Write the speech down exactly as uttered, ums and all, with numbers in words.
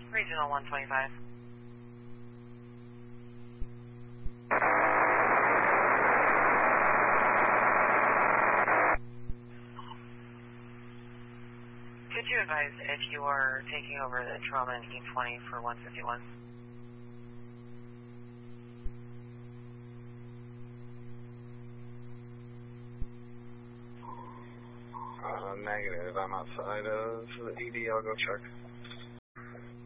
Regional one twenty-five. Could you advise if you are taking over the trauma in E twenty for one fifty-one? Uh, negative. I'm outside of the E D. I'll go check.